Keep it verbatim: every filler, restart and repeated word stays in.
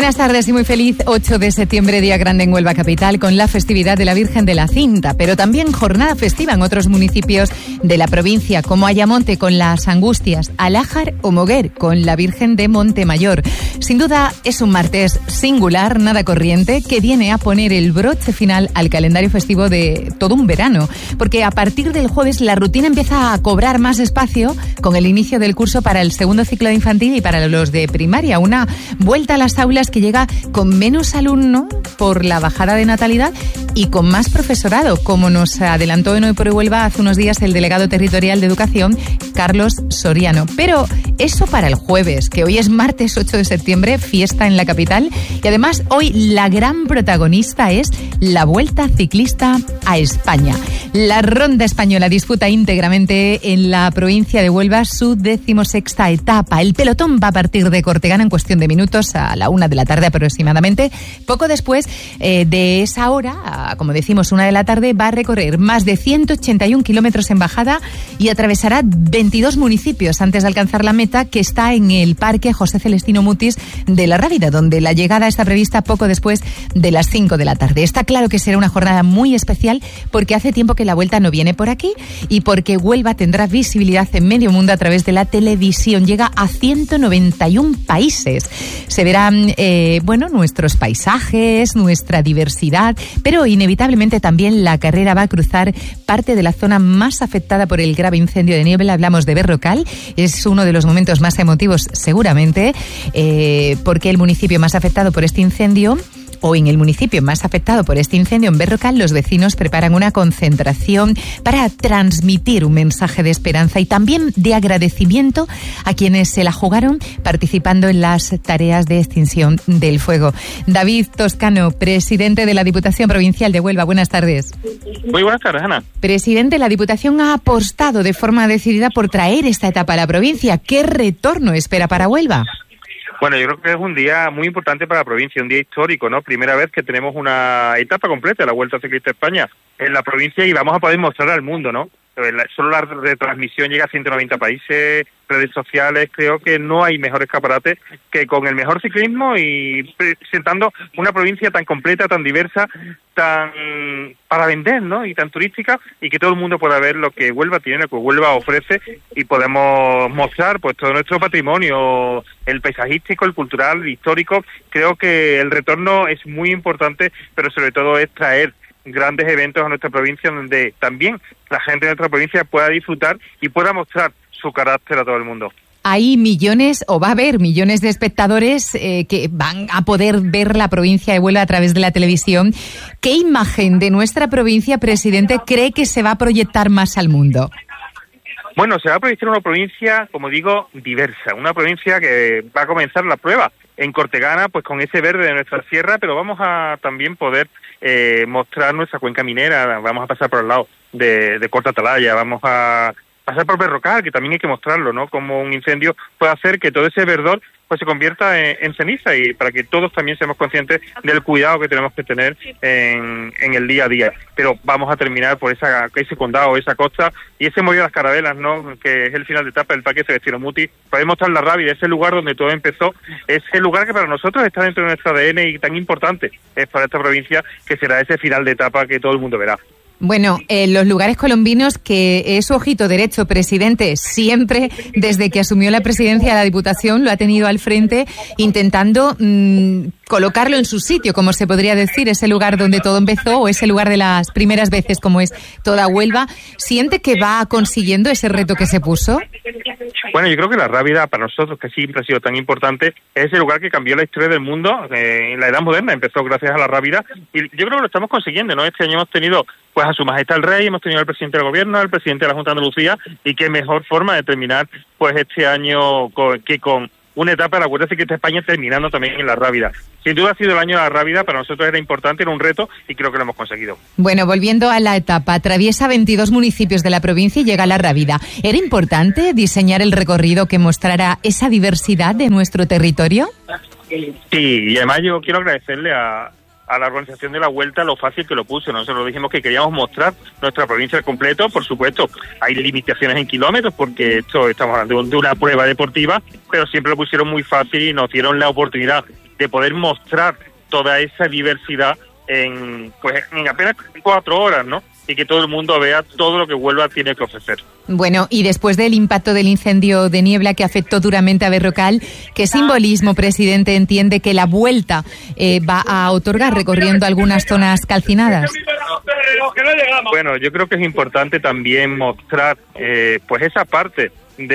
Buenas tardes y muy feliz ocho de septiembre, día grande en Huelva capital, con la festividad de la Virgen de la Cinta, pero también jornada festiva en otros municipios de la provincia, como Ayamonte con las Angustias, Alájar o Moguer con la Virgen de Montemayor. Sin duda es un martes singular, nada corriente, que viene a poner el broche final al calendario festivo de todo un verano, porque a partir del jueves la rutina empieza a cobrar más espacio con el inicio del curso para el segundo ciclo de infantil y para los de primaria, una vuelta a las aulas que llega con menos alumnos por la bajada de natalidad y con más profesorado, como nos adelantó en Hoy por Huelva hace unos días el delegado territorial de Educación, Carlos Soriano. Pero eso para el jueves, que hoy es martes ocho de septiembre, fiesta en la capital, y además hoy la gran protagonista es la Vuelta Ciclista a España. La Ronda Española disputa íntegramente en la provincia de Huelva su decimosexta etapa. El pelotón va a partir de Cortegana en cuestión de minutos a la una de la tarde aproximadamente. Poco después eh, de esa hora, a, como decimos, una de la tarde, va a recorrer más de ciento ochenta y un kilómetros en bajada y atravesará veintidós municipios antes de alcanzar la meta, que está en el Parque José Celestino Mutis de La Rábida, donde la llegada está prevista poco después de las cinco de la tarde. Está claro que será una jornada muy especial porque hace tiempo que la Vuelta no viene por aquí y porque Huelva tendrá visibilidad en medio mundo a través de la televisión. Llega a ciento noventa y un países. Se verán, eh, bueno, nuestros paisajes, nuestra diversidad, pero inevitablemente también la carrera va a cruzar parte de la zona más afectada por el grave incendio de niebla. Hablamos de Berrocal. Es uno de los momentos más emotivos seguramente, eh, porque el municipio más afectado por este incendio o en el municipio más afectado por este incendio, en Berrocal, los vecinos preparan una concentración para transmitir un mensaje de esperanza y también de agradecimiento a quienes se la jugaron participando en las tareas de extinción del fuego. David Toscano, presidente de la Diputación Provincial de Huelva, buenas tardes. Muy buenas tardes, Ana. Presidente, la Diputación ha apostado de forma decidida por traer esta etapa a la provincia. ¿Qué retorno espera para Huelva? Bueno, yo creo que es un día muy importante para la provincia, un día histórico, ¿no? Primera vez que tenemos una etapa completa de la Vuelta Ciclista a España en la provincia y vamos a poder mostrar al mundo, ¿no? Solo la retransmisión llega a ciento noventa países, redes sociales, creo que no hay mejor escaparate que con el mejor ciclismo y presentando una provincia tan completa, tan diversa, tan para vender, ¿no? Y tan turística, y que todo el mundo pueda ver lo que Huelva tiene, lo que Huelva ofrece, y podemos mostrar pues todo nuestro patrimonio, el paisajístico, el cultural, el histórico. Creo que el retorno es muy importante, pero sobre todo es traer grandes eventos a nuestra provincia donde también la gente de nuestra provincia pueda disfrutar y pueda mostrar su carácter a todo el mundo. Hay millones, o va a haber millones de espectadores eh, que van a poder ver la provincia de Huelva a través de la televisión. ¿Qué imagen de nuestra provincia, presidente, cree que se va a proyectar más al mundo? Bueno, se va a proyectar una provincia, como digo, diversa, una provincia que va a comenzar la prueba en Cortegana, pues con ese verde de nuestra sierra, pero vamos a también poder eh, mostrar nuestra cuenca minera, vamos a pasar por el lado de, de Corta Atalaya, vamos a pasar por Berrocal, que también hay que mostrarlo, ¿no? Como un incendio puede hacer que todo ese verdor pues se convierta en, en ceniza, y para que todos también seamos conscientes del cuidado que tenemos que tener en, en el día a día. Pero vamos a terminar por esa ese condado, esa costa y ese Molino de las Carabelas, ¿no? Que es el final de etapa del Parque Celestino Mutis. Podemos mostrar La Rábida, ese lugar donde todo empezó, ese lugar que para nosotros está dentro de nuestro A D N y tan importante es para esta provincia, que será ese final de etapa que todo el mundo verá. Bueno, eh, los lugares colombinos, que es su ojito derecho, presidente, siempre desde que asumió la presidencia de la Diputación lo ha tenido al frente, intentando mmm, colocarlo en su sitio, como se podría decir, ese lugar donde todo empezó, o ese lugar de las primeras veces, como es toda Huelva. ¿Siente que va consiguiendo ese reto que se puso? Bueno, yo creo que La Rábida, para nosotros, que siempre ha sido tan importante, es el lugar que cambió la historia del mundo eh, en la edad moderna. Empezó gracias a La Rábida y yo creo que lo estamos consiguiendo, ¿no? Este año hemos tenido pues a Su Majestad el Rey, hemos tenido al presidente del Gobierno, al presidente de la Junta de Andalucía, y qué mejor forma de terminar pues este año con, que con una etapa de la Vuelta Ciclista a España terminando también en La Rábida. Sin duda ha sido el año de La Rábida, para nosotros era importante, era un reto y creo que lo hemos conseguido. Bueno, volviendo a la etapa, atraviesa veintidós municipios de la provincia y llega a La Rábida. ¿Era importante diseñar el recorrido que mostrara esa diversidad de nuestro territorio? Sí, y además yo quiero agradecerle a, a la organización de la Vuelta lo fácil que lo puso. Nosotros dijimos que queríamos mostrar nuestra provincia al completo. Por supuesto, hay limitaciones en kilómetros porque esto estamos hablando de una prueba deportiva, pero siempre lo pusieron muy fácil y nos dieron la oportunidad de poder mostrar toda esa diversidad en, pues, en apenas cuatro horas, ¿no? Y que todo el mundo vea todo lo que Huelva tiene que ofrecer. Bueno, y después del impacto del incendio de niebla que afectó duramente a Berrocal, ¿qué simbolismo, presidente, entiende que la Vuelta eh, va a otorgar recorriendo algunas zonas calcinadas? Bueno, yo creo que es importante también mostrar eh, pues esa parte